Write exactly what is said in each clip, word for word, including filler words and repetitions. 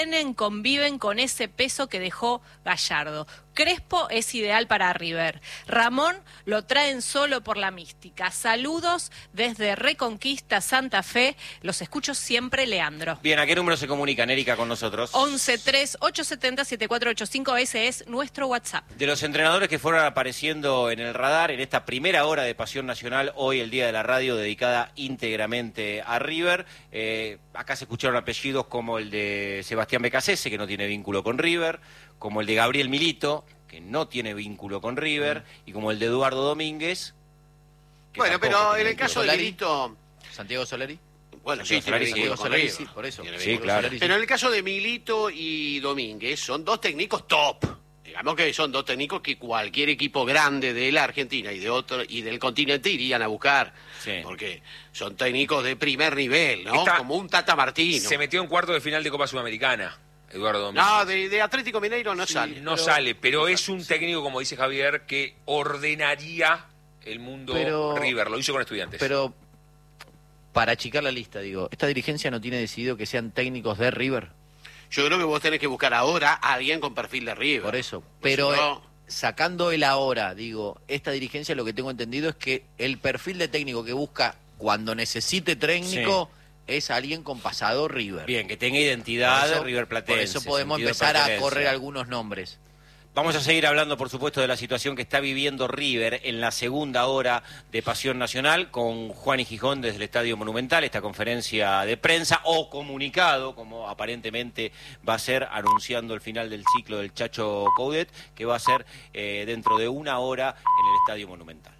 conviven con ese peso que dejó Gallardo. Crespo es ideal para River. Ramón lo traen solo por la mística. Saludos desde Reconquista, Santa Fe. Los escucho siempre, Leandro. Bien, ¿a qué número se comunican, Erika, con nosotros? once tres ocho siete cero siete cuatro ocho cinco, ese es nuestro WhatsApp. De los entrenadores que fueron apareciendo en el radar en esta primera hora de Pasión Nacional, hoy el Día de la Radio dedicada íntegramente a River, eh, acá se escucharon apellidos como el de Sebastián Becasese, que no tiene vínculo con River, como el de Gabriel Milito, que no tiene vínculo con River, mm. y como el de Eduardo Domínguez. Bueno, pero en el caso de Milito... ¿Santiago Solari? Bueno, sí, tiene vínculo con River. Sí, por eso. Sí, claro. Pero en el caso de Milito y Domínguez, son dos técnicos top. Digamos que son dos técnicos que cualquier equipo grande de la Argentina y de otro y del continente irían a buscar. Sí. Porque son técnicos de primer nivel, ¿no? Está, como un Tata Martino. Se metió en cuarto de final de Copa Sudamericana, Eduardo Domínguez. No, de, de Atlético Mineiro no sí, sale. No pero, sale, pero es un técnico, como dice Javier, que ordenaría el mundo pero, River. Lo hizo con Estudiantes. Pero, para achicar la lista, digo, ¿esta dirigencia no tiene decidido que sean técnicos de River? Yo creo que vos tenés que buscar ahora a alguien con perfil de River. Por eso, pero... Si no... eh, sacando el ahora, digo, esta dirigencia lo que tengo entendido es que el perfil de técnico que busca cuando necesite técnico... Sí. Es alguien con pasado River. Bien, que tenga identidad de River Platense. Por eso podemos empezar a correr algunos nombres. Vamos a seguir hablando, por supuesto, de la situación que está viviendo River en la segunda hora de Pasión Nacional con Juan y Gijón desde el Estadio Monumental, esta conferencia de prensa o comunicado, como aparentemente va a ser, anunciando el final del ciclo del Chacho Coudet, que va a ser eh, dentro de una hora en el Estadio Monumental.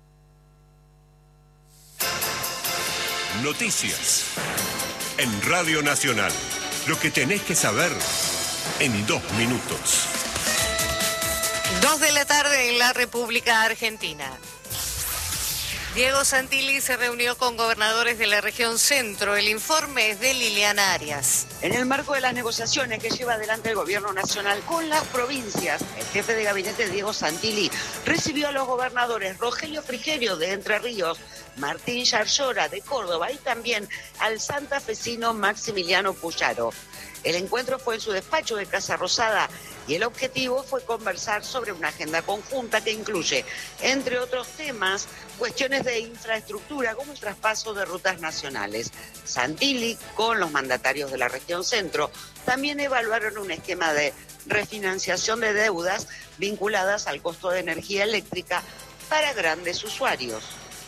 Noticias en Radio Nacional. Lo que tenés que saber en dos minutos. Dos de la tarde en la República Argentina. Diego Santilli se reunió con gobernadores de la región centro. El informe es de Liliana Arias. En el marco de las negociaciones que lleva adelante el gobierno nacional con las provincias, el jefe de gabinete Diego Santilli recibió a los gobernadores Rogelio Frigerio de Entre Ríos, Martín Yarlora de Córdoba y también al santafesino Maximiliano Puyaro. El encuentro fue en su despacho de Casa Rosada y el objetivo fue conversar sobre una agenda conjunta que incluye, entre otros temas, cuestiones de infraestructura como el traspaso de rutas nacionales. Santilli, con los mandatarios de la región centro, también evaluaron un esquema de refinanciación de deudas vinculadas al costo de energía eléctrica para grandes usuarios.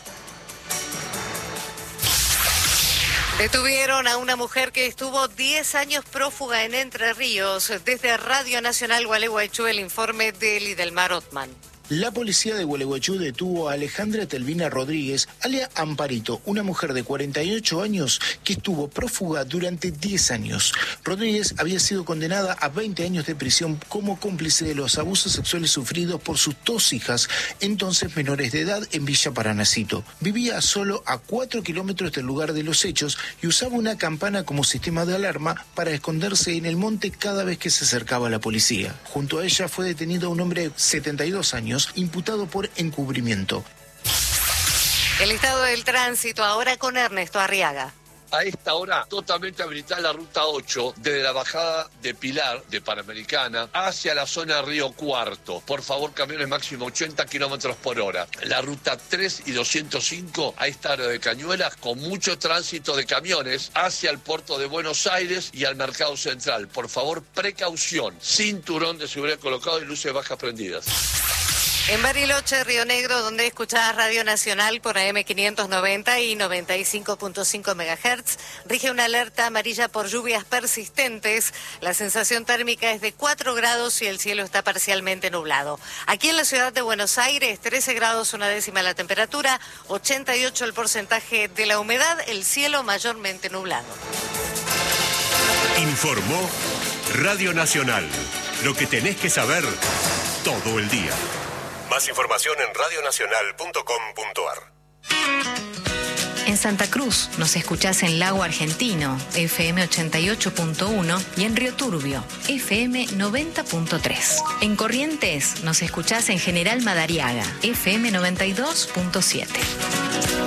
Detuvieron a una mujer que estuvo diez años prófuga en Entre Ríos. Desde Radio Nacional Gualeguaychú, el informe de Lidelmar Othman. La policía de Gualeguaychú detuvo a Alejandra Telvina Rodríguez, alias Amparito, una mujer de cuarenta y ocho años que estuvo prófuga durante diez años. Rodríguez había sido condenada a veinte años de prisión como cómplice de los abusos sexuales sufridos por sus dos hijas, entonces menores de edad, en Villa Paranacito. Vivía solo a cuatro kilómetros del lugar de los hechos y usaba una campana como sistema de alarma para esconderse en el monte cada vez que se acercaba la policía. Junto a ella fue detenido un hombre de setenta y dos años, imputado por encubrimiento. El estado del tránsito ahora con Ernesto Arriaga. A esta hora, totalmente habilitada la ruta ocho, desde la bajada de Pilar, de Panamericana, hacia la zona Río Cuarto. Por favor, camiones máximo ochenta kilómetros por hora. La ruta tres y doscientos cinco, a esta hora de Cañuelas, con mucho tránsito de camiones hacia el puerto de Buenos Aires y al Mercado Central. Por favor, precaución. Cinturón de seguridad colocado y luces bajas prendidas. En Bariloche, Río Negro, donde escuchás Radio Nacional por A M quinientos noventa y noventa y cinco punto cinco megahertz, rige una alerta amarilla por lluvias persistentes. La sensación térmica es de cuatro grados y el cielo está parcialmente nublado. Aquí en la ciudad de Buenos Aires, trece grados una décima la temperatura, ochenta y ocho el porcentaje de la humedad, el cielo mayormente nublado. Informó Radio Nacional. Lo que tenés que saber todo el día. Más información en radio nacional punto com punto a r. En Santa Cruz nos escuchás en Lago Argentino, F M ochenta y ocho punto uno, y en Río Turbio, F M noventa punto tres. En Corrientes nos escuchás en General Madariaga, F M noventa y dos punto siete.